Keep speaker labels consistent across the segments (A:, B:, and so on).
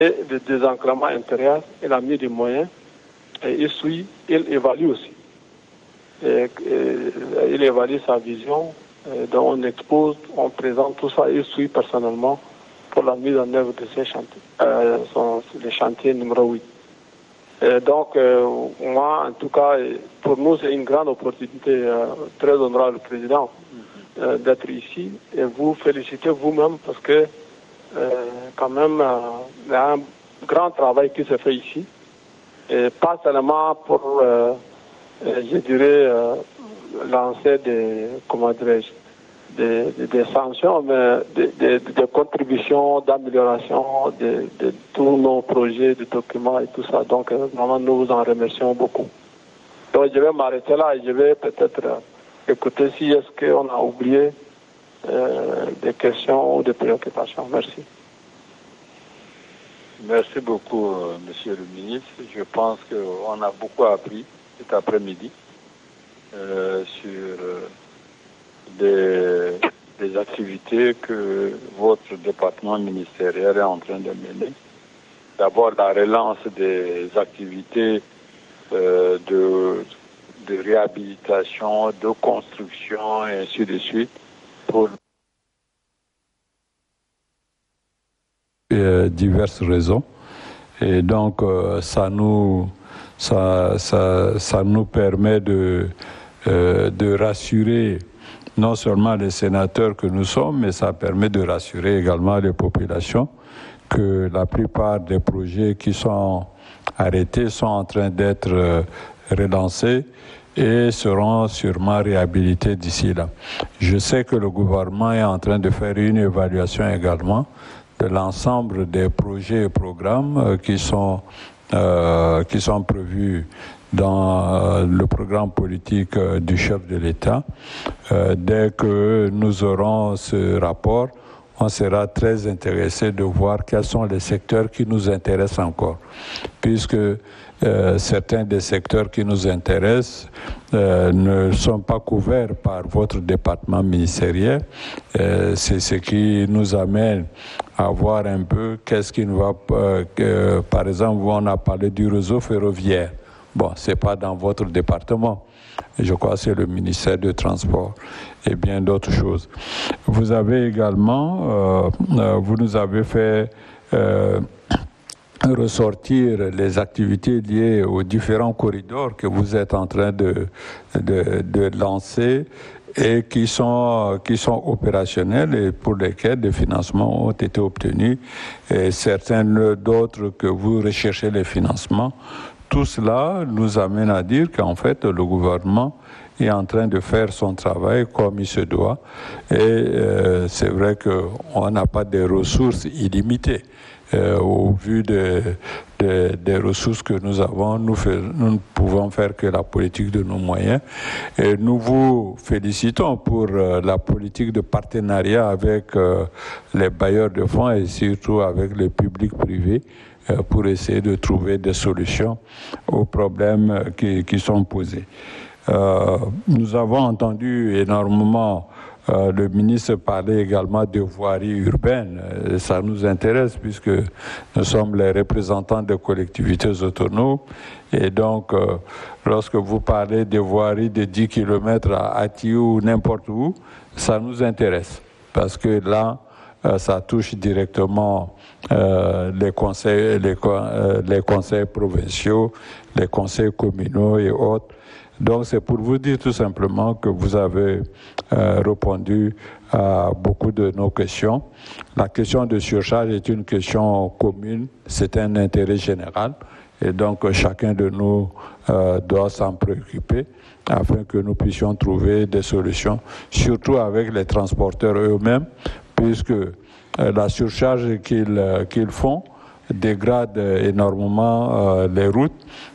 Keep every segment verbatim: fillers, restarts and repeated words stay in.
A: Et le désenclavement intérieur, il a mis des moyens, et il suit, il évalue aussi. Et, et, il évalue sa vision, et donc on expose, on présente tout ça, il suit personnellement pour la mise en œuvre de ces chantiers, euh, son, les chantiers numéro huit. Et donc, euh, moi, en tout cas, pour nous, c'est une grande opportunité, euh, très honorable président, euh, d'être ici et vous féliciter vous-même parce que, euh, quand même, euh, il y a un grand travail qui se fait ici. Et pas seulement pour, euh, je dirais, euh, lancer des, comment dirais-je, des, des, des sanctions, mais des, des, des contributions d'amélioration de, de tous nos projets, de documents et tout ça. Donc, euh, vraiment, nous vous en remercions beaucoup. Donc, je vais m'arrêter là et je vais peut-être euh, écouter si est-ce qu'on a oublié euh, des questions ou des préoccupations. Merci.
B: Merci beaucoup, euh, Monsieur le ministre. Je pense qu'on a beaucoup appris cet après-midi euh, sur euh, des, des activités que votre département ministériel est en train de mener. D'abord, la relance des activités euh, de, de réhabilitation, de construction, et ainsi de suite, pour
C: euh, diverses raisons. Et donc, euh, ça, nous, ça, ça, ça nous permet de, euh, de rassurer non seulement les sénateurs que nous sommes, mais ça permet de rassurer également les populations que la plupart des projets qui sont arrêtés sont en train d'être euh, relancés et seront sûrement réhabilités d'ici là. Je sais que le gouvernement est en train de faire une évaluation également de l'ensemble des projets et programmes euh, qui sont, euh, qui sont prévus dans euh, le programme politique euh, du chef de l'État. Euh, dès que nous aurons ce rapport, on sera très intéressé de voir quels sont les secteurs qui nous intéressent encore, puisque euh, certains des secteurs qui nous intéressent euh, ne sont pas couverts par votre département ministériel. Euh, c'est ce qui nous amène à voir un peu qu'est-ce qui nous va... Euh, que, par exemple, on a parlé du réseau ferroviaire. Bon, ce n'est pas dans votre département. Je crois que c'est le ministère du Transport et bien d'autres choses. Vous avez également, euh, euh, vous nous avez fait euh, ressortir les activités liées aux différents corridors que vous êtes en train de, de, de lancer et qui sont, qui sont opérationnels et pour lesquels des financements ont été obtenus et certains d'autres que vous recherchez les financements. Tout cela nous amène à dire qu'en fait, le gouvernement est en train de faire son travail comme il se doit. Et euh, c'est vrai qu'on n'a pas de ressources illimitées. Euh, au vu de, de, des ressources que nous avons, nous, fait, nous ne pouvons faire que la politique de nos moyens. Et nous vous félicitons pour euh, la politique de partenariat avec euh, les bailleurs de fonds et surtout avec les publics privés euh, pour essayer de trouver des solutions aux problèmes qui, qui sont posés. Euh, nous avons entendu énormément Euh, le ministre parlait également de voirie urbaine. Euh, ça nous intéresse puisque nous sommes les représentants des collectivités autonomes. Et donc, euh, lorsque vous parlez de voirie de dix kilomètres à Atiou ou n'importe où, ça nous intéresse. Parce que là, euh, ça touche directement euh, les conseils, les, euh, les conseils provinciaux, les conseils communaux et autres. Donc c'est pour vous dire tout simplement que vous avez euh, répondu à beaucoup de nos questions. La question de surcharge est une question commune, c'est un intérêt général et donc chacun de nous euh, doit s'en préoccuper afin que nous puissions trouver des solutions, surtout avec les transporteurs eux-mêmes, puisque euh, la surcharge qu'ils euh, qu'ils font dégrade énormément euh, les routes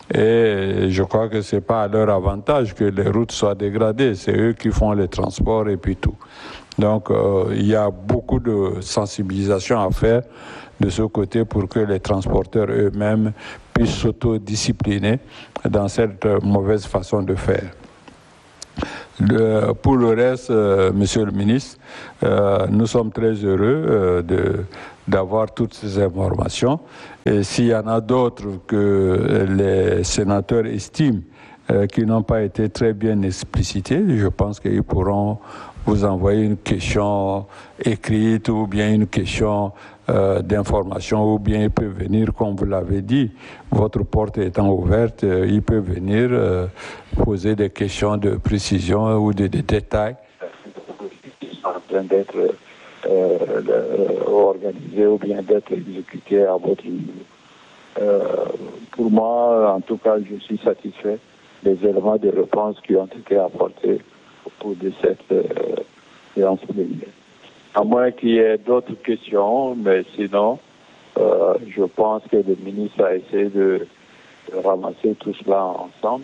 C: et je crois que c'est pas à leur avantage que les routes soient dégradées, c'est eux qui font les transports et puis tout. Donc euh, il y a beaucoup de sensibilisation à faire de ce côté pour que les transporteurs eux-mêmes puissent s'autodiscipliner dans cette mauvaise façon de faire. Le, pour le reste, euh, Monsieur le ministre, euh, nous sommes très heureux euh, de, d'avoir toutes ces informations. Et s'il y en a d'autres que les sénateurs estiment euh, qui n'ont pas été très bien explicités, je pense qu'ils pourront vous envoyer une question écrite ou bien une question euh, d'information, ou bien ils peuvent venir, comme vous l'avez dit, votre porte étant ouverte, euh, ils peuvent venir euh, poser des questions de précision ou de, de détails.
B: Ils sont en train d'être euh, euh, organisés ou bien d'être exécutés à votre niveau. Euh, pour moi, en tout cas, je suis satisfait des éléments de réponse qui ont été apportés au cours de cette euh, séance plénière. À moins qu'il y ait d'autres questions, mais sinon, euh, je pense que le ministre a essayé de, de ramasser tout cela ensemble.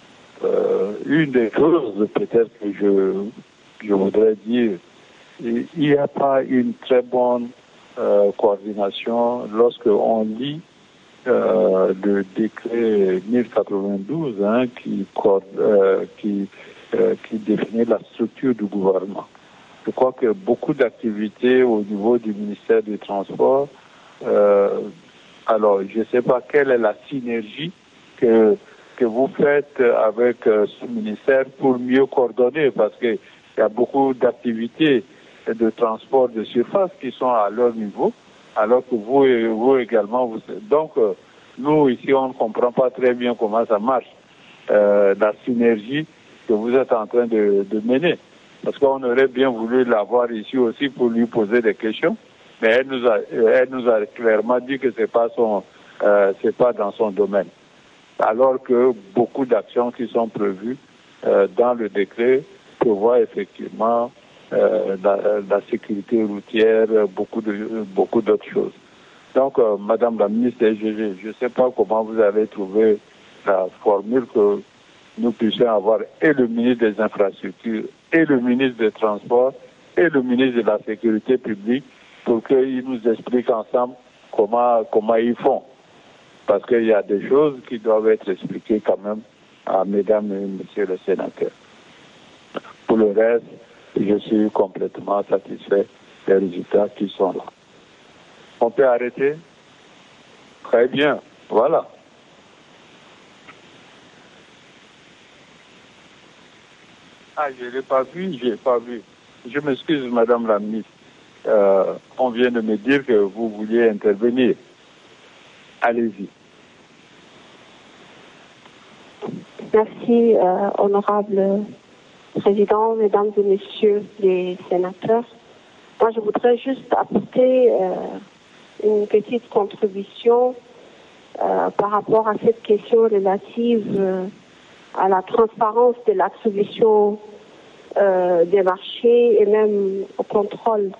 B: Euh, une des choses peut-être que je, je voudrais dire, il n'y a pas une très bonne euh, coordination lorsque on lit euh, le décret mille quatre-vingt-douze hein, qui, euh, qui, euh, qui définit la structure du gouvernement. Je crois que beaucoup d'activités au niveau du ministère des Transports, euh, alors je ne sais pas quelle est la synergie que, que vous faites avec euh, ce ministère pour mieux coordonner, parce qu'il y a beaucoup d'activités de transport de surface qui sont à leur niveau, alors que vous, vous également, vous, donc euh, nous ici on ne comprend pas très bien comment ça marche, euh, la synergie que vous êtes en train de, de mener. Parce qu'on aurait bien voulu l'avoir ici aussi pour lui poser des questions, mais elle nous a, elle nous a clairement dit que c'est pas son, euh, c'est pas dans son domaine. Alors que beaucoup d'actions qui sont prévues euh, dans le décret prévoient effectivement euh, la, la sécurité routière, beaucoup de beaucoup d'autres choses. Donc, euh, Madame la ministre, je ne sais pas comment vous avez trouvé la formule que nous puissions avoir et le ministre des Infrastructures, et le ministre des Transports, et le ministre de la Sécurité publique, pour qu'ils nous expliquent ensemble comment, comment ils font. Parce qu'il y a des choses qui doivent être expliquées quand même à mesdames et messieurs les sénateurs. Pour le reste, je suis complètement satisfait des résultats qui sont là. On peut arrêter? Très bien, voilà. Ah, je ne l'ai pas vu, je n'ai pas vu. Je m'excuse, Madame la ministre. Euh, on vient de me dire que vous vouliez intervenir. Allez-y.
D: Merci, euh, honorable président, mesdames et messieurs les sénateurs. Moi, je voudrais juste apporter euh, une petite contribution euh, par rapport à cette question relative euh, à la transparence de l'attribution euh, des marchés et même au contrôle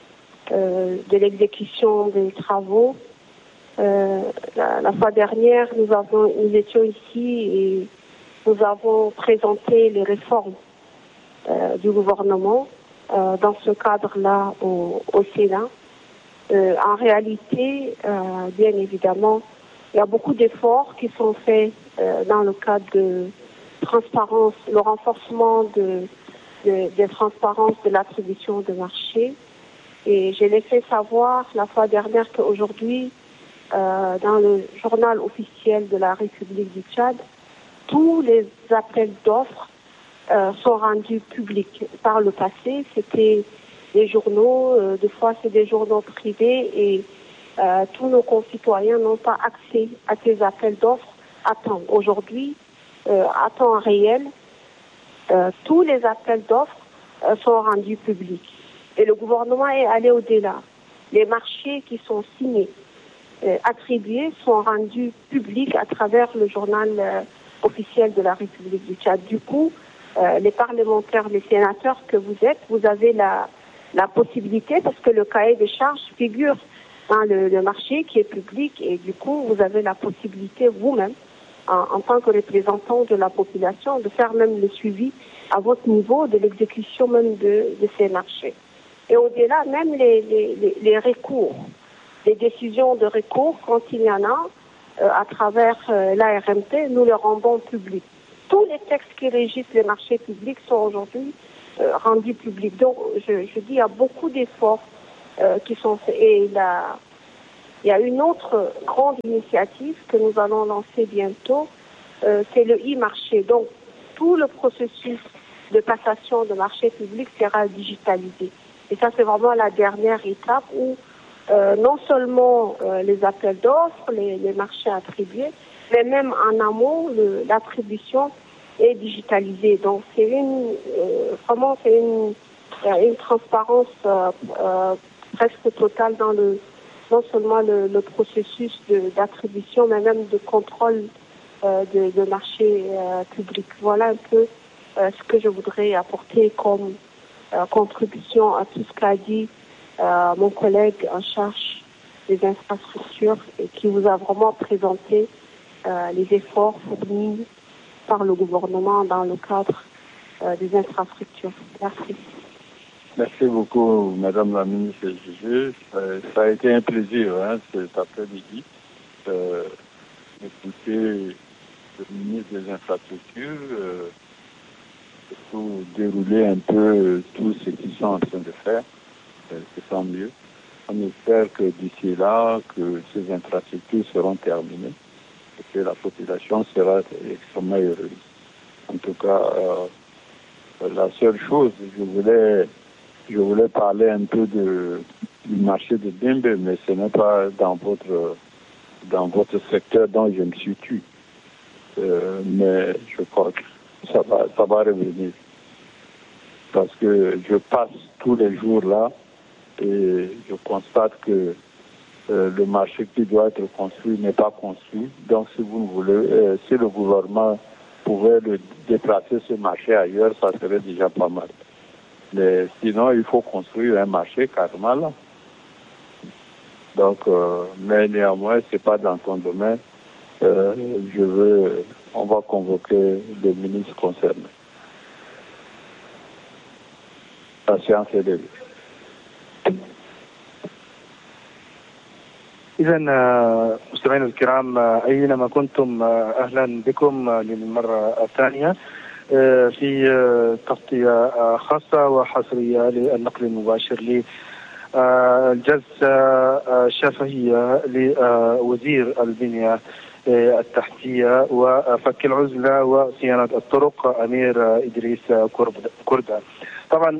D: euh, de l'exécution des travaux. Euh, la, la fois dernière, nous, avons, nous étions ici et nous avons présenté les réformes euh, du gouvernement euh, dans ce cadre-là au, au Sénat. Euh, en réalité, euh, bien évidemment, il y a beaucoup d'efforts qui sont faits euh, dans le cadre de transparence, le renforcement de, de, de transparence de l'attribution de marché. Et je l'ai fait savoir la fois dernière qu'aujourd'hui, euh, dans le journal officiel de la République du Tchad, tous les appels d'offres euh, sont rendus publics. Par le passé, c'était des journaux, euh, des fois c'est des journaux privés et euh, tous nos concitoyens n'ont pas accès à ces appels d'offres à temps. Aujourd'hui, euh, à temps réel, euh, tous les appels d'offres euh, sont rendus publics. Et le gouvernement est allé au-delà. Les marchés qui sont signés, euh, attribués, sont rendus publics à travers le journal euh, officiel de la République du Tchad. Du coup, euh, les parlementaires, les sénateurs que vous êtes, vous avez la, la possibilité, parce que le cahier des charges figure dans le, le marché qui est public, et du coup, vous avez la possibilité vous-même, en, en tant que représentant de la population, de faire même le suivi à votre niveau de l'exécution même de, de ces marchés. Et au-delà, même les, les, les recours, les décisions de recours, quand il y en a, euh, à travers euh, l'A R M P, nous les rendons publics. tous les textes qui régissent les marchés publics sont aujourd'hui euh, rendus publics. Donc, je, je dis, il y a beaucoup d'efforts euh, qui sont faits. Et la, il y a une autre grande initiative que nous allons lancer bientôt, euh, c'est le e-marché. Donc, tout le processus de passation de marché public sera digitalisé. Et ça, c'est vraiment la dernière étape où euh, non seulement euh, les appels d'offres, les, les marchés attribués, mais même en amont, l'attribution est digitalisée. Donc, c'est une, euh, vraiment, c'est une, une transparence euh, euh, presque totale dans le, non seulement le, le processus d'attribution, mais même de contrôle euh, de, de marché euh, public. Voilà un peu euh, ce que je voudrais apporter comme euh, contribution à tout ce qu'a dit euh, mon collègue en charge des infrastructures et qui vous a vraiment présenté euh, les efforts fournis par le gouvernement dans le cadre euh, des infrastructures. Merci.
B: Merci beaucoup, Madame la ministre Gégé. Ça, ça a été un plaisir hein, cet après-midi euh, d'écouter le ministre des Infrastructures, euh, pour dérouler un peu tout ce qu'ils sont en train de faire. Euh, c'est tant mieux. On espère que d'ici là, que ces infrastructures seront terminées et que la population sera extrêmement heureuse. En tout cas, euh, la seule chose, je voulais... Je voulais parler un peu de, du marché de Bimbe, mais ce n'est pas dans votre, dans votre secteur dont je me situe. Euh, mais je crois que ça va, ça va revenir. Parce que je passe tous les jours là et je constate que euh, le marché qui doit être construit n'est pas construit. Donc si vous voulez, euh, si le gouvernement pouvait le déplacer ce marché ailleurs, ça serait déjà pas mal. Mais sinon, il faut construire un marché carrément là. Donc, euh, mais néanmoins, c'est pas dans ton domaine. Euh, je veux, on va convoquer le ministre concerné. La séance est levée.
E: إذا مستمعينا الكرام أينما كنتم أهلا بكم للمرة الثانية في تغطية خاصة وحصرية للنقل المباشر للجلسة الشفهية لوزير البنية التحتية وفك العزلة وصيانة الطرق أمير إدريس كردة. طبعا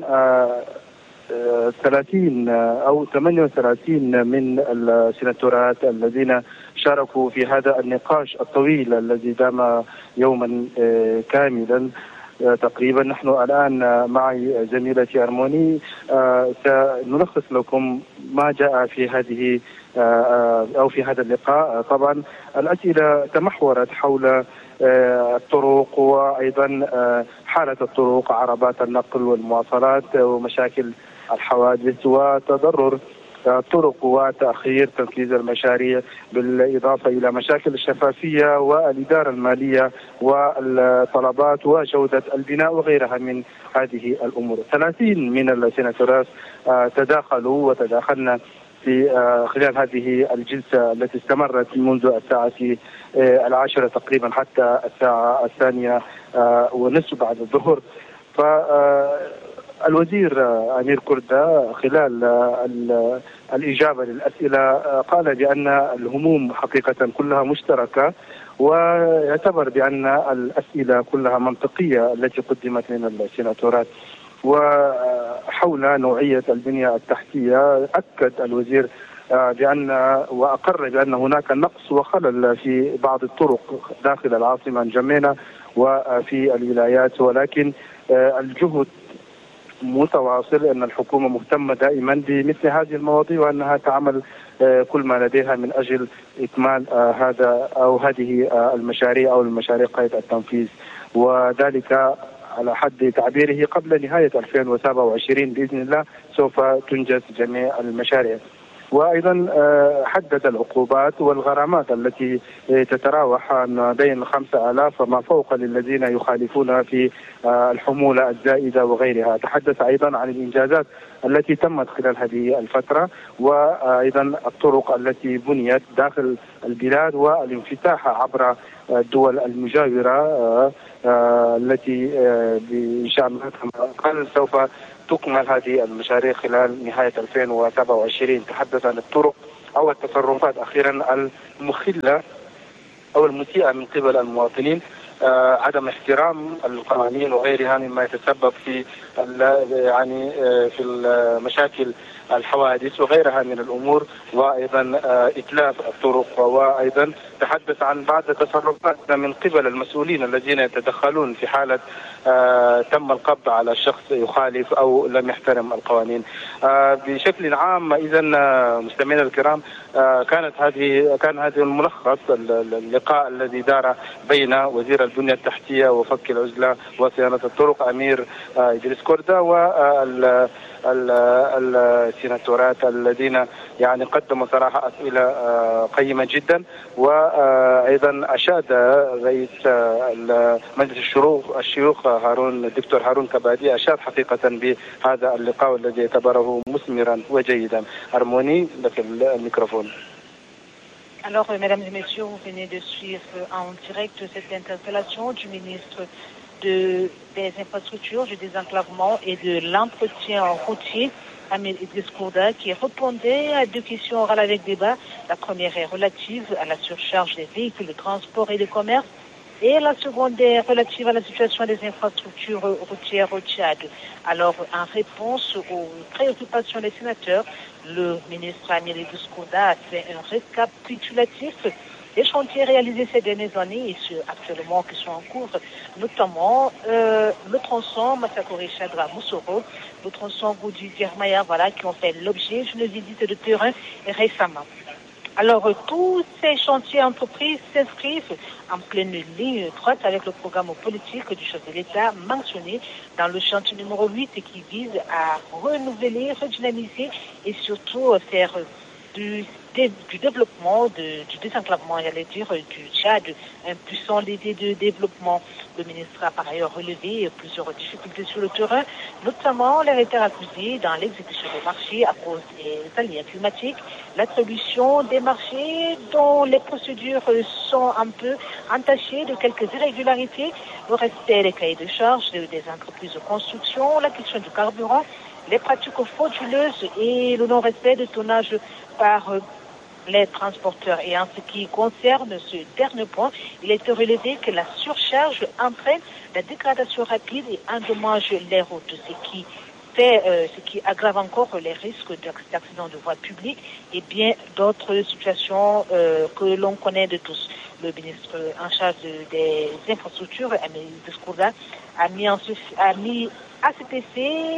E: ثلاثين أو ثمانية وثلاثين من السيناتورات الذين شاركوا في هذا النقاش الطويل الذي دام يوما كاملا تقريبا. نحن الآن معي زميلتي أرموني سنلخص لكم ما جاء في هذه أو في هذا اللقاء. طبعا الأسئلة تمحورت حول الطرق وأيضا حالة الطرق، عربات النقل والمواصلات ومشاكل الحوادث وتضرر الطرق وتأخير تنفيذ المشاريع، بالإضافة إلى مشاكل الشفافية والإدارة المالية والطلبات وجودة البناء وغيرها من هذه الأمور. ثلاثين من السيناتورات تداخلوا وتداخلنا في خلال هذه الجلسة التي استمرت منذ الساعة العاشرة تقريبا حتى الساعة الثانية ونصف بعد الظهر. فالوزير أمير كردة خلال الإجابة للأسئلة قال بأن الهموم حقيقة كلها مشتركة، ويعتبر بأن الأسئلة كلها منطقية التي قدمت من السيناتورات. وحول نوعية البنية التحتية أكد الوزير بأن وأقر بأن هناك نقص وخلل في بعض الطرق داخل العاصمة نجمينا وفي الولايات، ولكن الجهد متواصل، أن الحكومة مهتمة دائما بمثل هذه المواضيع وأنها تعمل كل ما لديها من أجل إكمال هذا أو هذه المشاريع أو المشاريع قيد التنفيذ، وذلك على حد تعبيره قبل نهاية ألفين وسبعة وعشرين بإذن الله سوف تنجز جميع المشاريع. وأيضا حدد العقوبات والغرامات التي تتراوح ما بين خمسة آلاف وما فوق للذين يخالفون في الحمولة الزائدة وغيرها. تحدث أيضا عن الإنجازات التي تمت خلال هذه الفترة، وأيضا الطرق التي بنيت داخل البلاد والانفتاح عبر الدول المجاورة التي إن شاء الله كما قال سوف تكمل هذه المشاريع خلال نهاية ألفين وسبعة وعشرين. تحدث عن الطرق أو التصرفات أخيرا المخلة أو المسيئة من قبل المواطنين، آه عدم احترام القوانين وغيرها مما يتسبب في يعني آه في المشاكل الحوادث وغيرها من الأمور، وأيضا آه إتلاف الطرق، وأيضا تحدث عن بعض التصرفات من قبل المسؤولين الذين يتدخلون في حالة آه تم القبض على شخص يخالف أو لم يحترم القوانين. آه بشكل عام إذا مستمعينا الكرام، آه كانت هذه كان هذا الملخص اللقاء الذي دار بين وزير البنية التحتية وفك العزلة وصيانة الطرق أمير آه إدريس كوردا وال السيناتورات الذين يعني قدموا صراحة أسئلة قيمة جدا. وأيضا أشاد رئيس مجلس الشيوخ الشيوخ هارون الدكتور هارون كبادي أشاد حقيقة بهذا اللقاء الذي اعتبره مثمرا وجيدا. أرموني لك الميكروفون.
F: Alors, mesdames et messieurs, vous venez de suivre en direct cette interpellation du ministre de, des infrastructures, du désenclavement et de l'entretien routier, Amir Idriss Kourda, qui répondait à deux questions orales avec débat. La première est relative à la surcharge des véhicules de transport et de commerce, et la seconde est relative à la situation des infrastructures routières au Tchad. Alors, en réponse aux préoccupations des sénateurs, le ministre Amir Idriss Kourda a fait un récapitulatif des chantiers réalisés ces dernières années et ceux actuellement qui sont en cours, notamment euh, le tronçon Massakori-Chadra-Moussoro, le tronçon Goudi-Germaya, voilà, qui ont fait l'objet d'une visite de terrain récemment. Alors, euh, tous ces chantiers entreprises s'inscrivent en pleine ligne droite avec le programme politique du chef de l'État mentionné dans le chantier numéro huit et qui vise à renouveler, redynamiser et surtout faire du du développement, de, du désenclavement, j'allais dire, du Tchad, un puissant levier de développement. Le ministre a par ailleurs relevé plusieurs difficultés sur le terrain, notamment les retards accusés dans l'exécution des marchés à cause des aléas climatiques, l'attribution des marchés dont les procédures sont un peu entachées de quelques irrégularités, le respect des cahiers de charges des entreprises de construction, la question du carburant, les pratiques frauduleuses et le non-respect de tonnage par les transporteurs. Et en ce qui concerne ce dernier point, il a été relevé que la surcharge entraîne la dégradation rapide et endommage les routes, ce qui fait, euh, ce qui aggrave encore les risques d'accidents de voie publique et bien d'autres situations euh, que l'on connaît de tous. Le ministre en charge des infrastructures, Amir Idriss Kourda, a mis, en, a mis A C T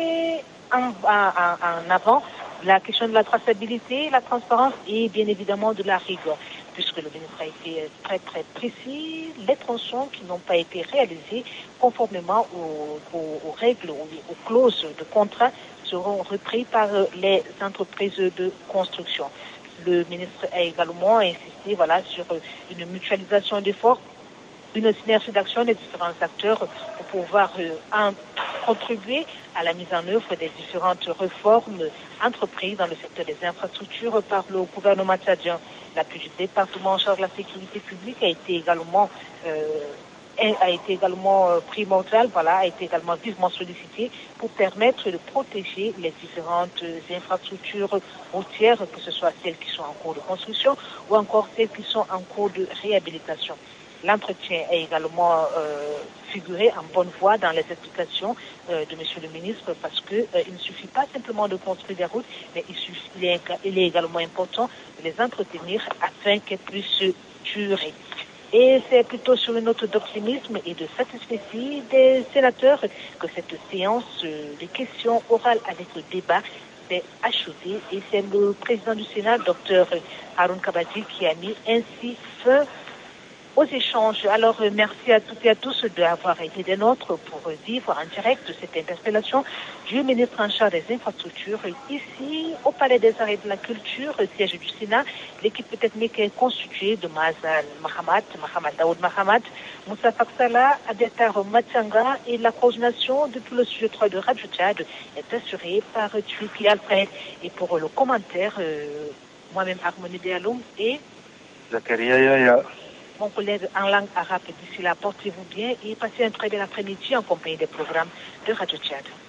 F: C en, en, en avant la question de la traçabilité, la transparence et bien évidemment de la rigueur, puisque le ministre a été très très précis, les tronçons qui n'ont pas été réalisés conformément aux, aux, aux règles, aux, aux clauses de contrat seront repris par les entreprises de construction. Le ministre a également insisté voilà, sur une mutualisation d'efforts, une synergie d'action des différents acteurs pour pouvoir euh, en contribuer à la mise en œuvre des différentes réformes entreprises dans le secteur des infrastructures par le gouvernement tchadien. L'appui du département en charge de la sécurité publique a été également euh, a été également primordial, voilà, a été également vivement sollicité pour permettre de protéger les différentes infrastructures routières, que ce soit celles qui sont en cours de construction ou encore celles qui sont en cours de réhabilitation. L'entretien a également euh, figuré en bonne voie dans les explications euh, de Monsieur le ministre parce que euh, il ne suffit pas simplement de construire des routes, mais il, suffit, il, est, il est également important de les entretenir afin qu'elles puissent durer. Et c'est plutôt sur une note d'optimisme et de satisfaction des sénateurs que cette séance de questions orales avec le débat s'est achevée. Et c'est le président du Sénat, docteur Haroun Kabadi, qui a mis ainsi fin aux échanges. Alors, euh, merci à toutes et à tous d'avoir été des nôtres pour euh, vivre en direct cette interpellation du ministre en charge des infrastructures ici au Palais des Arts et de la Culture, siège du Sénat. L'équipe technique est constituée de Mazal Mahamad, Mahamad Daoud Mahamad, Moussa Faksala, Adetar Matanga et la coordination depuis le studio trois de Radio Tchad est assurée par Tuki Alfred. Et pour le commentaire, euh, moi-même Harmonie Dialoum et
E: Zakaria Yaya.
F: Mon collègue en langue arabe. D'ici là, portez-vous bien et passez un très bel après-midi en compagnie des programmes de Radio Tchad.